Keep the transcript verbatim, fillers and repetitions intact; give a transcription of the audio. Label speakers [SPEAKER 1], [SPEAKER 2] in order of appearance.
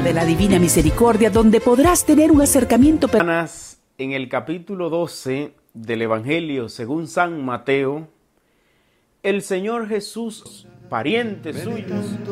[SPEAKER 1] de la Divina Misericordia, donde podrás tener un acercamiento personal.
[SPEAKER 2] En el capítulo doce del Evangelio según San Mateo, el Señor Jesús, parientes suyos,